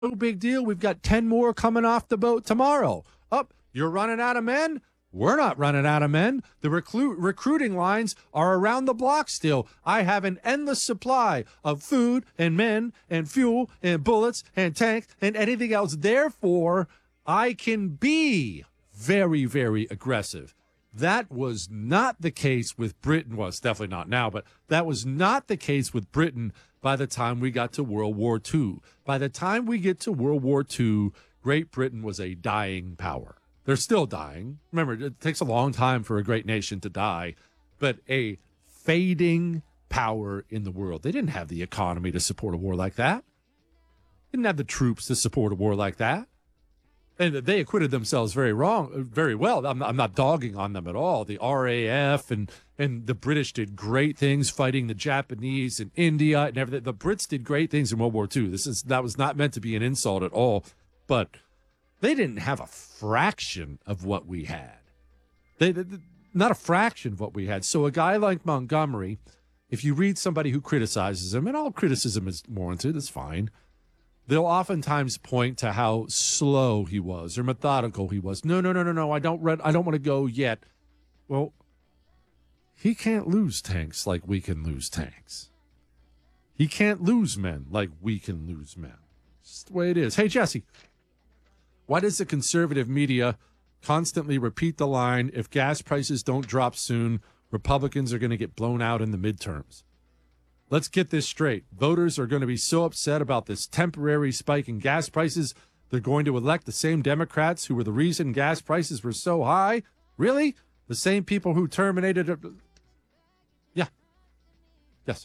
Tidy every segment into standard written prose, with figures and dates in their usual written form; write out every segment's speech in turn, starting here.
No big deal. We've got 10 more coming off the boat tomorrow. You're running out of men? We're not running out of men. The recruiting lines are around the block still. I have an endless supply of food and men and fuel and bullets and tanks and anything else. Therefore, I can be very, very aggressive. That was not the case with Britain. Well, it's definitely not now, but that was not the case with Britain by the time we got to World War II. By the time we get to World War II, Great Britain was a dying power. They're still dying. Remember, it takes a long time for a great nation to die, but a fading power in the world. They didn't have the economy to support a war like that. They didn't have the troops to support a war like that. And they acquitted themselves very well. I'm not dogging on them at all. The RAF and the British did great things fighting the Japanese in India and everything. The Brits did great things in World War II. That was not meant to be an insult at all, but they didn't have a fraction of what we had. Not a fraction of what we had. So a guy like Montgomery, if you read somebody who criticizes him, and all criticism is warranted, it's fine, they'll oftentimes point to how slow he was or methodical he was. No, I don't want to go yet. Well, he can't lose tanks like we can lose tanks. He can't lose men like we can lose men. It's just the way it is. Hey, Jesse, why does the conservative media constantly repeat the line, if gas prices don't drop soon, Republicans are going to get blown out in the midterms? Let's get this straight. Voters are going to be so upset about this temporary spike in gas prices, they're going to elect the same Democrats who were the reason gas prices were so high? Really? The same people who terminated it? Yeah. Yes.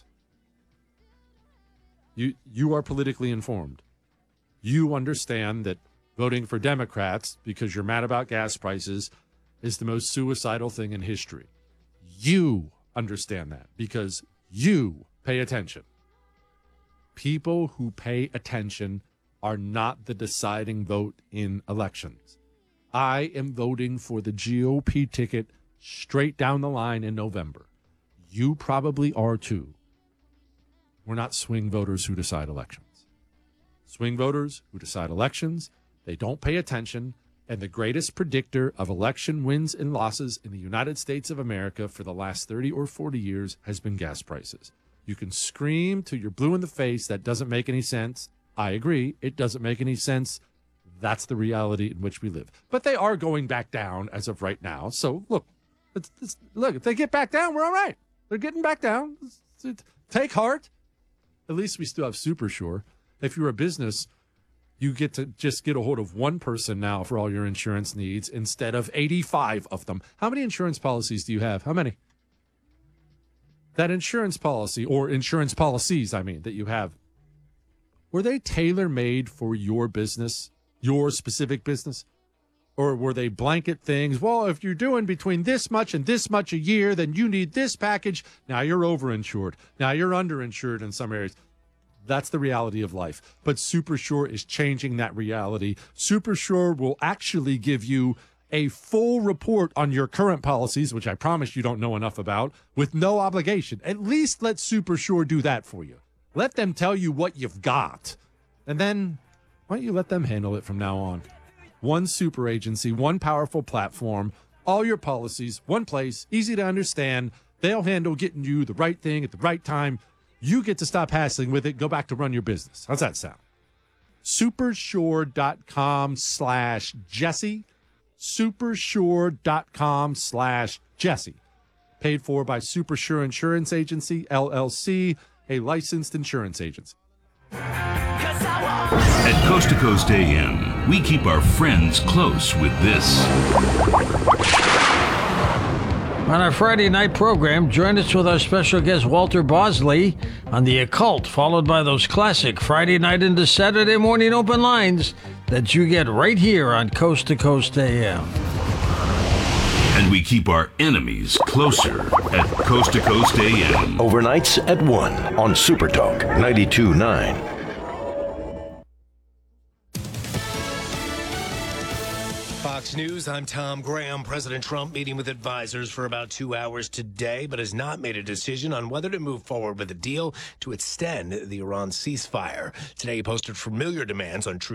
You are politically informed. You understand that voting for Democrats because you're mad about gas prices is the most suicidal thing in history. You understand that because you pay attention. People who pay attention are not the deciding vote in elections. I am voting for the GOP ticket straight down the line in November. You probably are too. We're not swing voters who decide elections. Swing voters who decide elections, they don't pay attention, and the greatest predictor of election wins and losses in the United States of America for the last 30 or 40 years has been gas prices. You can scream till you're blue in the face, that doesn't make any sense. I agree, it doesn't make any sense. That's the reality in which we live. But they are going back down as of right now. So, look, if they get back down, we're all right. They're getting back down. Take heart. At least we still have Super Sure. If you're a business, you get to just get a hold of one person now for all your insurance needs instead of 85 of them. How many insurance policies do you have? How many? That insurance policy, or insurance policies, that you have, were they tailor-made for your business, your specific business? Or were they blanket things? Well, if you're doing between this much and this much a year, then you need this package. Now you're overinsured. Now you're underinsured in some areas. That's the reality of life. But Super Sure is changing that reality. Super Sure will actually give you a full report on your current policies, which I promise you don't know enough about, with no obligation. At least let Super Sure do that for you. Let them tell you what you've got. And then why don't you let them handle it from now on? One super agency, one powerful platform, all your policies, one place, easy to understand. They'll handle getting you the right thing at the right time. You get to stop hassling with it. Go back to run your business. How's that sound? Supersure.com/Jesse. Supersure.com/Jesse. Paid for by Super Sure Insurance Agency, LLC, a licensed insurance agency. At Coast to Coast AM, we keep our friends close with this. On our Friday night program, join us with our special guest Walter Bosley on the occult, followed by those classic Friday night into Saturday morning open lines that you get right here on Coast to Coast AM. And we keep our enemies closer at Coast to Coast AM. Overnights at 1 on Super Talk 92.9. Fox News, I'm Tom Graham. President Trump meeting with advisors for about 2 hours today, but has not made a decision on whether to move forward with a deal to extend the Iran ceasefire. Today, he posted familiar demands on troops